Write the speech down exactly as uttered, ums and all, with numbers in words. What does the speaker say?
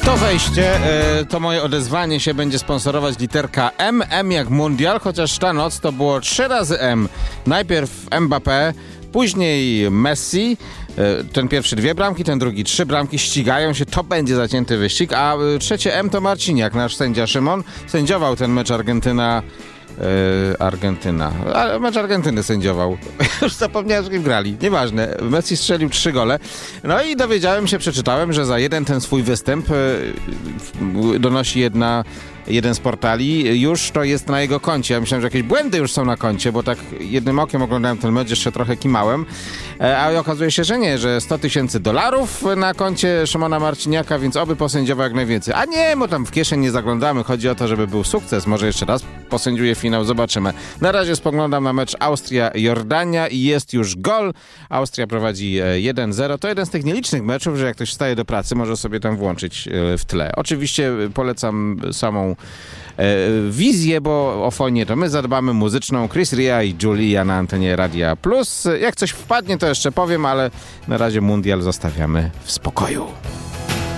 To wejście, to moje odezwanie się będzie sponsorować literka M, M jak mundial, chociaż ta noc to było trzy razy M. Najpierw Mbappé, później Messi, ten pierwszy dwie bramki, ten drugi trzy bramki, ścigają się, to będzie zacięty wyścig, a trzecie M to Marciniak, nasz sędzia Szymon, sędziował ten mecz Argentyna Yy, Argentyna. A, mecz Argentyny sędziował. Już zapomniałem, że grali. Nieważne. Messi strzelił trzy gole. No i dowiedziałem się, przeczytałem, że za jeden ten swój występ yy, donosi jedna jeden z portali, już to jest na jego koncie. Ja myślałem, że jakieś błędy już są na koncie, bo tak jednym okiem oglądałem ten mecz, jeszcze trochę kimałem, a okazuje się, że nie, że sto tysięcy dolarów na koncie Szymona Marciniaka, więc oby posędziował jak najwięcej. A nie, bo tam w kieszeń nie zaglądamy, chodzi o to, żeby był sukces. Może jeszcze raz posędziuje finał, zobaczymy. Na razie spoglądam na mecz Austria-Jordania i jest już gol. Austria prowadzi jeden zero. To jeden z tych nielicznych meczów, że jak ktoś wstaje do pracy, może sobie tam włączyć w tle. Oczywiście polecam samą e, wizję, bo o fonię to my zadbamy, muzyczną. Chris Ria i Julia na antenie Radia Plus. Jak coś wpadnie, to jeszcze powiem, ale na razie mundial zostawiamy w spokoju.